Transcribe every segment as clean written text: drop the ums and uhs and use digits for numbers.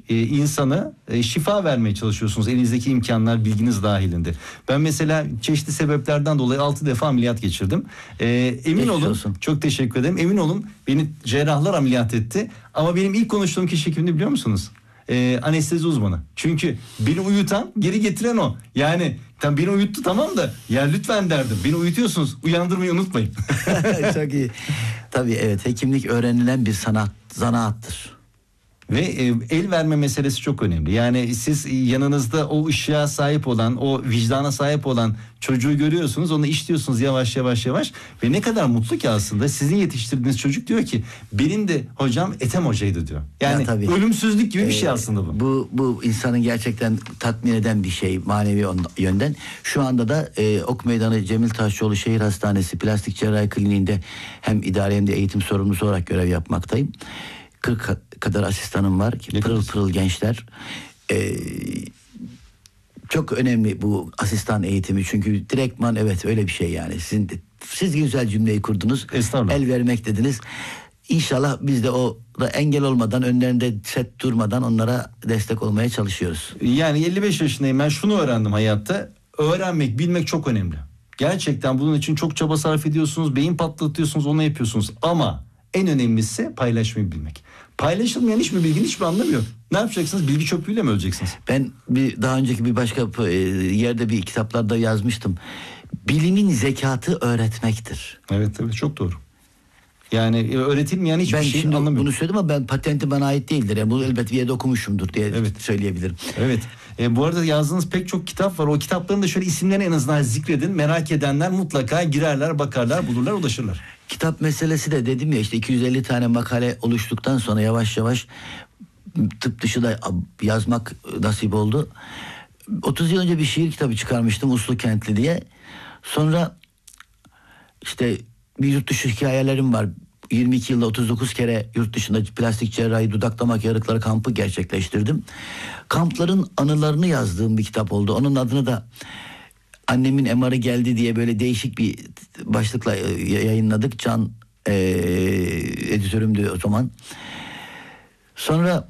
insana şifa vermeye çalışıyorsunuz. Elinizdeki imkanlar, bilginiz dahilinde. Ben mesela çeşitli sebeplerden dolayı 6 defa ameliyat geçirdim. Emin olun, çok teşekkür ederim. Emin olun, beni cerrahlar ameliyat etti. Ama benim ilk konuştuğum kişi kimdi biliyor musunuz? Anestezi uzmanı. Çünkü beni uyutan, geri getiren o. Yani tam beni uyuttu, tamam da ya lütfen derdim. Beni uyutuyorsunuz, uyandırmayı unutmayın. Çok iyi. Tabii evet, hekimlik öğrenilen bir zanaattır. Ve el verme meselesi çok önemli. Yani siz yanınızda o ışığa sahip olan, o vicdana sahip olan çocuğu görüyorsunuz. Onu işliyorsunuz yavaş yavaş yavaş. Ve ne kadar mutlu ki aslında sizin yetiştirdiğiniz çocuk diyor ki benim de hocam Ethem hocaydı diyor. Yani ya ölümsüzlük gibi bir şey aslında bu. Bu insanın gerçekten tatmin eden bir şey manevi yönden. Şu anda da Ok Meydanı Cemil Taşçıoğlu Şehir Hastanesi Plastik Cerrahi Kliniğinde hem idare hem de eğitim sorumlusu olarak görev yapmaktayım. 40 kadar asistanım var ki pırıl pırıl gençler. Çok önemli bu asistan eğitimi, çünkü direktman evet öyle bir şey yani. Siz güzel cümleyi kurdunuz. El vermek dediniz. İnşallah biz de o da engel olmadan, önlerinde set durmadan onlara destek olmaya çalışıyoruz. Yani 55 yaşındayım, ben şunu öğrendim hayatta. Öğrenmek, bilmek çok önemli. Gerçekten bunun için çok çaba sarf ediyorsunuz, beyin patlatıyorsunuz, onu yapıyorsunuz. Ama en önemlisi paylaşmayı bilmek. Paylaşılmayan hiçbir bilginin hiçbir anlamı yok. Ne yapacaksınız? Bilgi çöplüğüyle mi öleceksiniz? Ben daha önceki bir başka yerde bir kitaplarda yazmıştım. Bilimin zekatı öğretmektir. Evet tabii, çok doğru. Yani öğretilmeyen hiçbir şey anlamıyorum. Ben bunu söyledim ama ben patenti bana ait değildir. Yani bunu elbet bir yerde okumuşumdur diye söyleyebilirim. Evet. Bu arada yazdığınız pek çok kitap var. O kitapların da şöyle isimlerini en azından zikredin. Merak edenler mutlaka girerler, bakarlar, bulurlar, ulaşırlar. Kitap meselesi de dedim ya, işte 250 tane makale oluştuktan sonra yavaş yavaş tıp dışı da yazmak nasip oldu. 30 yıl önce bir şiir kitabı çıkarmıştım, Uslu Kentli diye. Sonra işte bir yurt dışı hikayelerim var. 22 yılda 39 kere yurt dışında plastik cerrahi, dudaklama yarıkları kampı gerçekleştirdim. Kampların anılarını yazdığım bir kitap oldu. Onun adını da Annemin MR'ı geldi diye böyle değişik bir başlıkla yayınladık. Can editörümdü o zaman. Sonra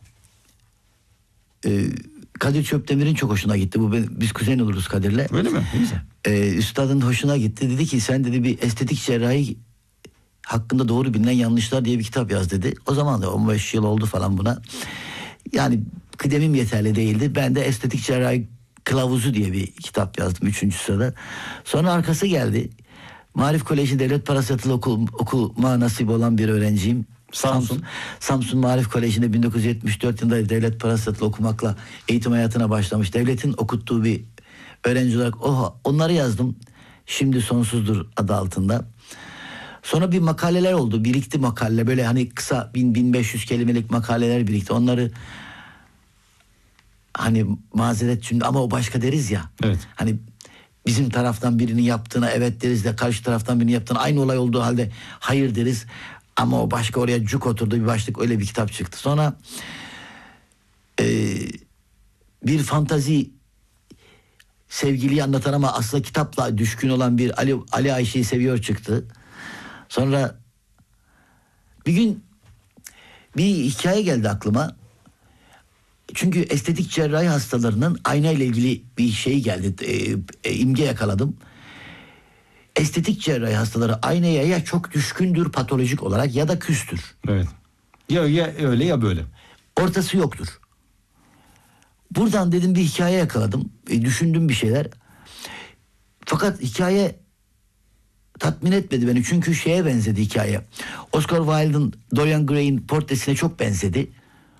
Kadir Çöpdemir'in çok hoşuna gitti. Biz kuzen oluruz Kadir'le. Öyle mi? Ne güzel. Üstadın hoşuna gitti. Dedi ki sen dedi bir estetik cerrahi hakkında doğru bilinen yanlışlar diye bir kitap yaz dedi. O zaman da 15 yıl oldu falan buna. Yani kıdemim yeterli değildi. Ben de estetik cerrahi kılavuzu diye bir kitap yazdım 3. sırada. Sonra arkası geldi. Marif Koleji Devlet Parası Yatılı okuma nasip olan bir öğrenciyim. Samsun Marif Koleji'nde 1974 yılında devlet parası yatılı okumakla eğitim hayatına başlamış. Devletin okuttuğu bir öğrenci olarak onları yazdım. Şimdi Sonsuzdur adı altında. Sonra bir makaleler oldu. Birikti makaleler. Böyle hani kısa 1000-1500 kelimelik makaleler birikti. Onları hani mazeret şimdi ama o başka deriz ya. Evet. Hani bizim taraftan birinin yaptığına evet deriz de karşı taraftan birinin yaptığına aynı olay olduğu halde hayır deriz. Ama o başka, oraya cuk oturdu bir başlık, öyle bir kitap çıktı. Sonra bir fantazi sevgiliyi anlatan ama aslında kitapla düşkün olan bir Ali Ayşe'yi seviyor çıktı. Sonra bir gün bir hikaye geldi aklıma. Çünkü estetik cerrahi hastalarının ayna ile ilgili bir şey geldi. İmge yakaladım. Estetik cerrahi hastaları aynaya ya çok düşkündür patolojik olarak ya da küstür. Evet. Ya öyle ya böyle. Ortası yoktur. Buradan dedim bir hikaye yakaladım. Düşündüm bir şeyler. Fakat hikaye tatmin etmedi beni. Çünkü şeye benzedi hikaye. Oscar Wilde'ın Dorian Gray'in portresine çok benzedi.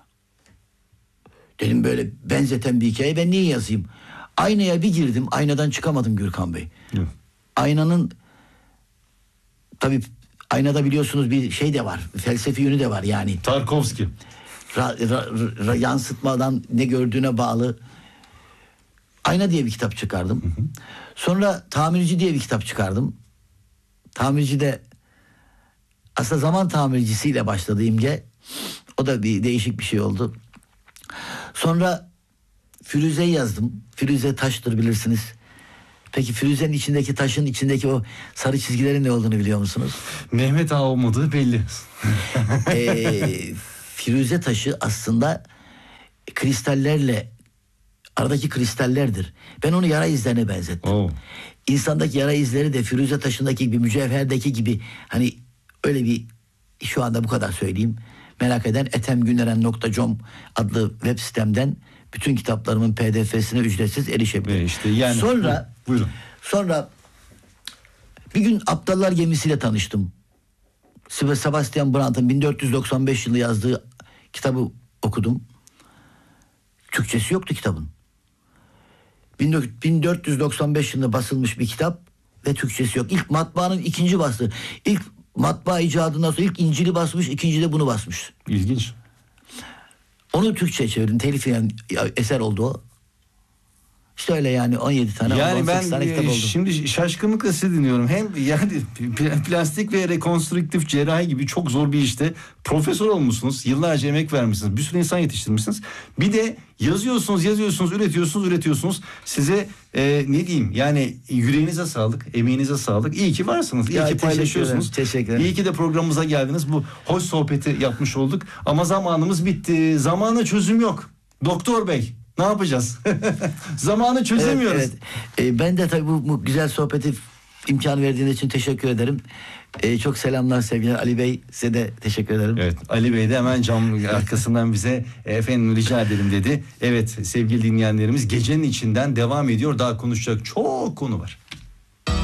Dedim böyle benzeten bir hikaye ben niye yazayım? Aynaya bir girdim. Aynadan çıkamadım Gürkan Bey. Hı. Aynanın tabii aynada biliyorsunuz bir şey de var. Felsefi yönü de var yani. Tarkovski. Yansıtmadan ne gördüğüne bağlı. Ayna diye bir kitap çıkardım. Hı hı. Sonra Tamirci diye bir kitap çıkardım. Tamirci de aslında zaman tamircisiyle başladı İmge. O da bir değişik bir şey oldu. Sonra Firuze'yi yazdım. Firuze taştır bilirsiniz. Peki Firuze'nin içindeki taşın içindeki o sarı çizgilerin ne olduğunu biliyor musunuz? Mehmet Ağa olmadığı belli. Firuze taşı aslında kristallerle, aradaki kristallerdir. Ben onu yara izlerine benzettim. Oo. İnsandaki yara izleri de Firuze taşındaki gibi, mücevherdeki gibi, hani öyle bir, şu anda bu kadar söyleyeyim. Merak eden etemgüneren.com adlı web sitemden bütün kitaplarımın PDF'sine ücretsiz erişebilir. İşte yani, buyurun. Sonra bir gün Aptallar Gemisi'yle tanıştım. Sebastian Brant'ın 1495 yılı yazdığı kitabı okudum. Türkçesi yoktu kitabın. 1495 yılında basılmış bir kitap ve Türkçesi yok. İlk matbaanın ikinci bastı. İlk matbaa icadından sonra ilk İncil'i basmış, ikinci de bunu basmış. İlginç. Onu Türkçe çevirdim. Telif yani eser oldu o. İşte öyle yani 17 tane, yani 18 tane kitap ben oldu. şimdi şaşkınlıkla sizi dinliyorum. Hem yani plastik ve rekonstrüktif cerrahi gibi çok zor bir işte profesör olmuşsunuz. Yıllarca emek vermişsiniz. Bir sürü insan yetiştirmişsiniz. Bir de yazıyorsunuz, üretiyorsunuz. Size ne diyeyim yani, yüreğinize sağlık, emeğinize sağlık. İyi ki varsınız. İyi ki paylaşıyorsunuz. Teşekkür ederim. İyi ki de programımıza geldiniz. Bu hoş sohbeti yapmış olduk. Ama zamanımız bitti. Zamana çözüm yok. Doktor Bey, ne yapacağız? Zamanı çözemiyoruz. Evet. Ben de tabii bu güzel sohbeti imkan verdiğiniz için teşekkür ederim. Çok selamlar, sevgiler. Ali Bey, size de teşekkür ederim. Evet, Ali Bey de hemen cam arkasından bize efendim rica edelim dedi. Evet sevgili dinleyenlerimiz, gecenin içinden devam ediyor. Daha konuşacak çok konu var.